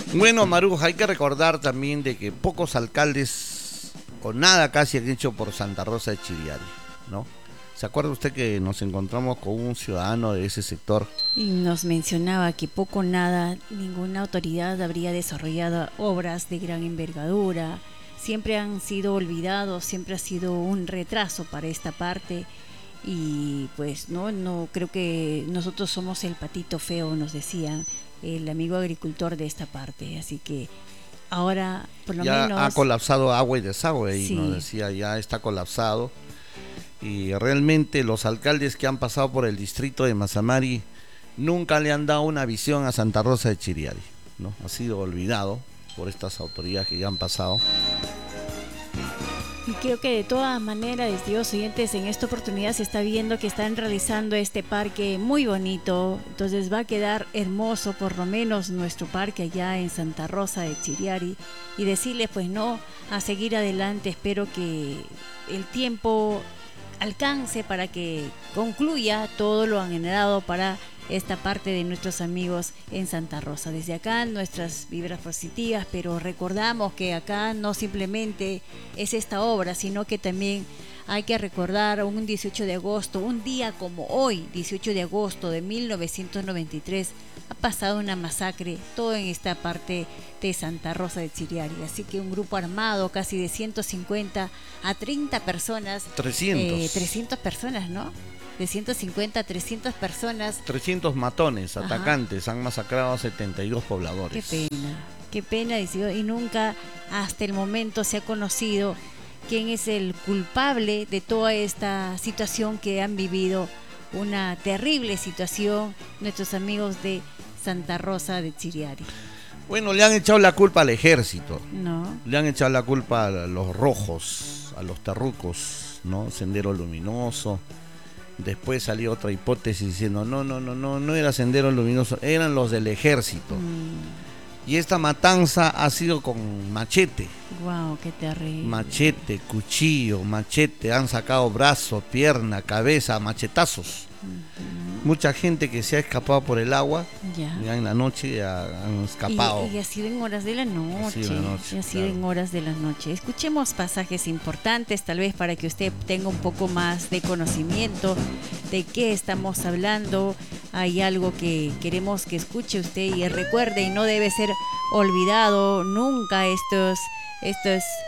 Bueno, Maruja, hay que recordar también de que pocos alcaldes o nada casi han hecho por Santa Rosa de Chiriari, ¿no? ¿Se acuerda usted que nos encontramos con un ciudadano de ese sector? Y nos mencionaba que poco o nada, ninguna autoridad habría desarrollado obras de gran envergadura. Siempre han sido olvidados, siempre ha sido un retraso para esta parte. Y pues no creo que nosotros somos el patito feo, nos decía el amigo agricultor de esta parte. Así que ahora, por lo Ya menos, ha colapsado agua y desagüe y nos sí. decía, ya está colapsado. Y realmente los alcaldes que han pasado por el distrito de Mazamari nunca le han dado una visión a Santa Rosa de Chiriari, ¿no? Ha sido olvidado por estas autoridades que ya han pasado. Y creo que de todas maneras, estimados oyentes, en esta oportunidad se está viendo que están realizando este parque muy bonito. Entonces va a quedar hermoso, por lo menos nuestro parque allá en Santa Rosa de Chiriari. Y decirles, pues no, a seguir adelante. Espero que el tiempo alcance para que concluya todo lo generado para esta parte de nuestros amigos en Santa Rosa. Desde acá nuestras vibras positivas, pero recordamos que acá no simplemente es esta obra, sino que también hay que recordar un 18 de agosto, un día como hoy, 18 de agosto de 1993, ha pasado una masacre, todo en esta parte de Santa Rosa de Chiriari. Así que un grupo armado, casi de 150 a 30 personas. 300 personas, ¿no? De 150 a 300 personas. 300 matones, Ajá. Atacantes, han masacrado a 72 pobladores. Qué pena, y nunca hasta el momento se ha conocido quién es el culpable de toda esta situación que han vivido, una terrible situación nuestros amigos de Santa Rosa de Chiriari. Bueno, le han echado la culpa al ejército, No. le han echado la culpa a los rojos, a los terrucos, ¿no? Sendero Luminoso. Después salió otra hipótesis diciendo no era Sendero Luminoso, eran los del ejército. Y esta matanza ha sido con machete. Wow, qué terrible. Machete, cuchillo, machete, han sacado brazo, pierna, cabeza, machetazos. Mucha gente que se ha escapado por el agua, ya en la noche ya han escapado. Y ha sido en horas de la noche. Ha sido claro. en horas de la noche. Escuchemos pasajes importantes, tal vez para que usted tenga un poco más de conocimiento de qué estamos hablando. Hay algo que queremos que escuche usted y recuerde, y no debe ser olvidado nunca estos